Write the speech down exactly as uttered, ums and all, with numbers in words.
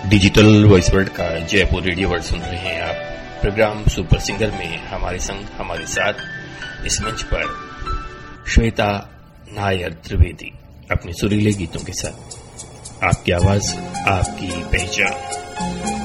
Digital voice world का Jaipur radio world सुन रहे हैं आप। प्रोग्राम सुपर सिंगर में हमारे संग हमारे साथ इस मंच पर श्वेता नायर त्रिवेदी अपने सुरीले गीतों के साथ। आपकी आवाज, आपकी पहचान।